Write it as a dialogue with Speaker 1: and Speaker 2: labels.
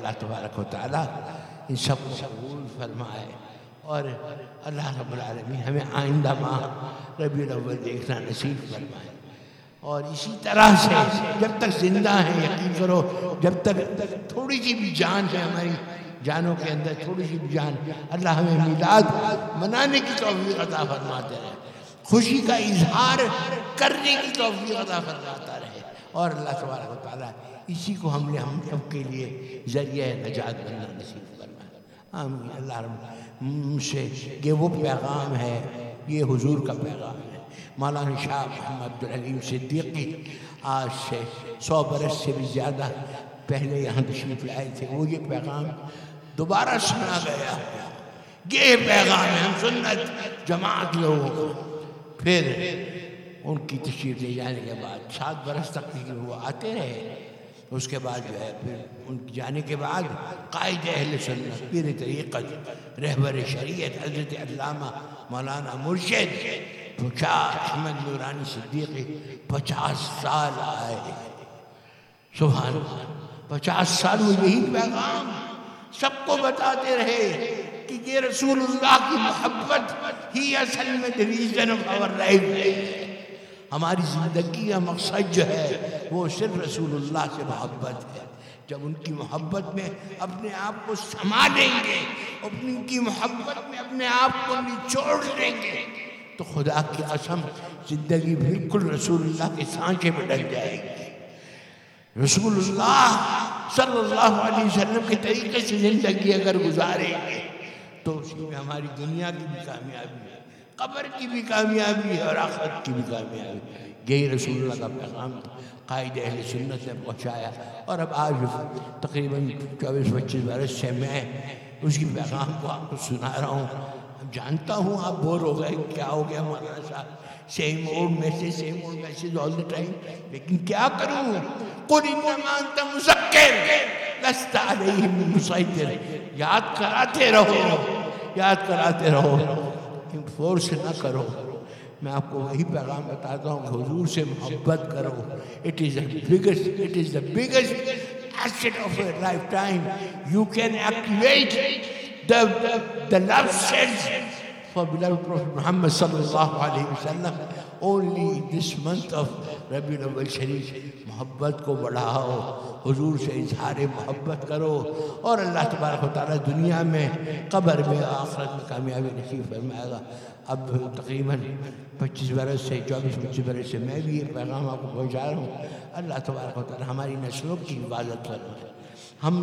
Speaker 1: اللہ تبارک و تعالیٰ ان سب کو قبول فرمائے، اور اللہ رب العالمین ہمیں آئندہ ماہ ربیع الاول دیکھنا نصیب فرمائے۔ اور اسی طرح سے جب تک زندہ ہیں یقین کرو، جب تک تھوڑی سی بھی جان ہے ہماری جانوں کے اندر، تھوڑی سی بھی جان، اللہ ہمیں میلاد منانے کی توفیق عطا فرماتے رہے، خوشی کا اظہار کرنے کی توفیق عطا فرماتا رہے، اور اللہ تبارک و تعالیٰ اسی کو ہم سب کے لیے ذریعہ نجات بننا نصیب فرمائے۔ آمین۔ اللہ رب سے یہ وہ پیغام ہے، یہ حضور کا پیغام ہے۔ مولانا شاہ محمد عبدالحلیم صدیقی آج سے 100 برس سے بھی زیادہ پہلے یہاں تشریف لائے تھے، وہ یہ پیغام دوبارہ سنا گیا، یہ پیغام ہے ہم سنت جماعت لوگوں کو۔ پھر ان کی تشریف لے جانے کے بعد 7 برس تک وہ آتے رہے، اس کے بعد جو ہے پھر ان کی جانے کے بعد قائد اہل سنت، پیر طریقت، رہبر شریعت حضرت علامہ مولانا مرشد احمد نورانی صدیقی 50 سال آئے، سبحان اللہ، 50 سال وہ یہی پیغام سب کو بتاتے رہے کہ یہ رسول اللہ کی محبت ہی اصل میں the reason of our life ہے، ہماری زندگی کا مقصد جو ہے وہ صرف رسول اللہ سے محبت ہے۔ جب ان کی محبت میں اپنے آپ کو سنبھالیں گے، ان کی محبت میں اپنے آپ کو نچوڑ لیں گے، تو خدا کی قسم زندگی بالکل رسول اللہ کے سانچے میں ڈل جائے گی۔ رسول اللہ صلی اللہ علیہ وسلم کے طریقے سے زندگی اگر گزاریں گے تو اسی میں ہماری دنیا کی بھی کامیابی ہے، قبر کی بھی کامیابی ہے، اور آخرت کی بھی کامیابی ہے۔ یہی رسول اللہ کا پیغام قائد اہل سنت نے پہنچایا، اور اب آج تقریباً 24-25 برس سے میں اس کی پیغام کو آپ کو سنا رہا ہوں۔ جانتا ہوں آپ بور ہو گئے، کیا ہو گیا مولانا صاحب، same old message all the time, لیکن کیا کروں؟ قُلْ إِنَّمَا أَنْتَ مُذَكِّرٌ لَسْتَ عَلَيْهِمْ بِمُسَيْطِرٍ۔ یاد کراتے رہو، فورس نہ کرو۔ میں آپ کو وہی پیغام بتاتا ہوں کہ حضور سے محبت کرو۔ It is the biggest asset of your lifetime. You can activate the love cells for beloved Prophet Muhammad sallallahu alayhi wa sallam only in this month of Rabiul Awwal Sharif۔ محبت کو بڑھاؤ، حضور سے اظہار محبت کرو، اور اللہ تبارک و تعالیٰ دنیا میں، قبر میں، آخرت میں کامیابی نصیب فرمائے گا۔ اب تقریباً 25 برس سے 24-25 برس سے میں بھی یہ پیغام آپ کو پہنچا رہا ہوں۔ اللہ تبارک و تعالیٰ ہماری نسلوں کی حفاظت فرمائے۔